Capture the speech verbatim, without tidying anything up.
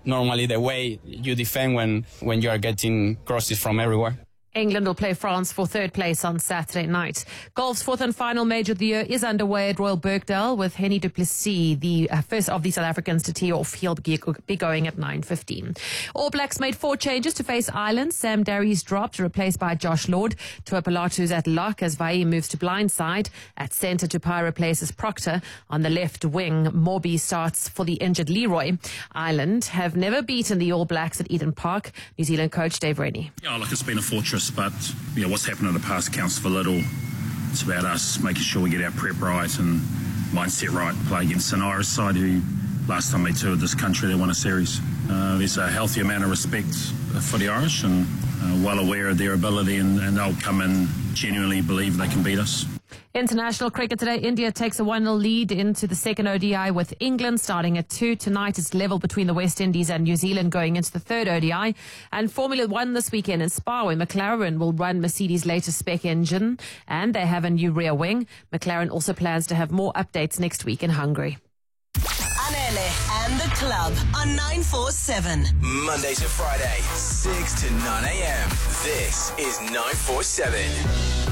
normally the way you defend when, when you are getting crosses from everywhere. England will play France for third place on Saturday night. Golf's fourth and final major of the year is underway at Royal Birkdale with Henny du Plessis, the uh, first of the South Africans to tee off. He'll be going at nine fifteen. All Blacks made four changes to face Ireland. Sam Darry's dropped, replaced by Josh Lord. Tuapolatu's at lock as Vai moves to blindside. At centre, Tupai replaces Proctor. On the left wing, Morby starts for the injured Leroy. Ireland have never beaten the All Blacks at Eden Park. New Zealand coach Dave Rennie. Yeah, look, it's been a fortress. But you know, what's happened in the past counts for little. It's about us making sure we get our prep right and mindset right. Play against an Irish side who, last time they toured this country, they won a series. Uh, there's a healthy amount of respect for the Irish and uh, well aware of their ability, and, and they'll come in genuinely believe they can beat us. International cricket today. India takes a one nil lead into the second O D I with England starting at two. Tonight it's level between the West Indies and New Zealand going into the third O D I. And Formula One this weekend in Spa, where McLaren will run Mercedes' latest spec engine and they have a new rear wing. McLaren also plans to have more updates next week in Hungary. Anele and the Club on nine four seven. Monday to Friday, six to nine a.m. This is nine four seven.